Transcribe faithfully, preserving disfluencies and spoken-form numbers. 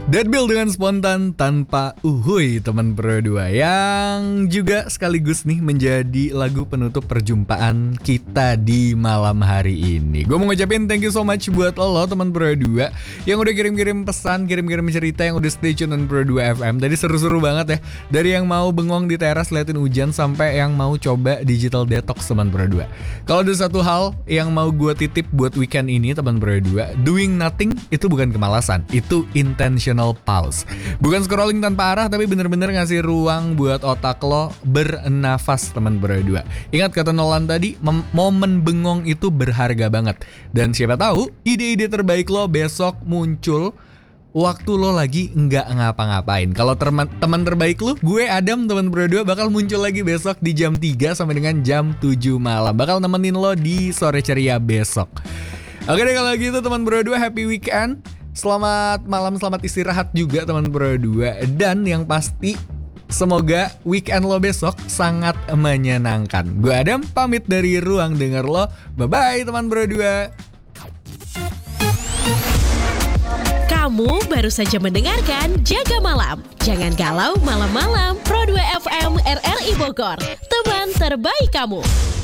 Deadbil dengan spontan tanpa uhuy, teman Pro dua, yang juga sekaligus nih menjadi lagu penutup perjumpaan kita di malam hari ini. Gue mau ngucapin thank you so much buat lo teman Pro dua yang udah kirim-kirim pesan, kirim-kirim cerita, yang udah stay tune dengan Pro dua F M. Tadi seru-seru banget ya. Dari yang mau bengong di teras liatin hujan sampai yang mau coba digital detox teman Pro dua. Kalau ada satu hal yang mau gue titip buat weekend ini teman Pro dua, doing nothing itu bukan kemalasan, itu intentional pause. Bukan scrolling tanpa arah, tapi bener-bener ngasih ruang buat otak lo bernafas teman Pro dua. Ingat kata Nolan tadi, mem- momen bengong itu berharga banget. Dan siapa tahu ide-ide terbaik lo besok muncul waktu lo lagi nggak ngapa-ngapain. Kalau terma- teman terbaik lo, gue Adam teman Pro dua bakal muncul lagi besok di jam tiga sampai dengan jam tujuh malam. Bakal nemenin lo di sore ceria besok. Oke deh kalau gitu teman Pro dua, happy weekend. Selamat malam, selamat istirahat juga teman Pro dua. Dan yang pasti semoga weekend lo besok sangat menyenangkan. Gue Adam pamit dari ruang denger lo. Bye-bye teman Pro dua. Kamu baru saja mendengarkan Jaga Malam. Jangan galau malam-malam. Pro dua F M R R I Bogor, teman terbaik kamu.